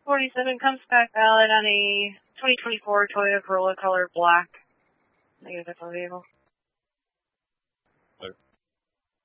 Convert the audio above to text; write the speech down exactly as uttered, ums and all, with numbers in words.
forty-seven comes back valid on a twenty twenty-four Toyota Corolla color black. Negative vehicle.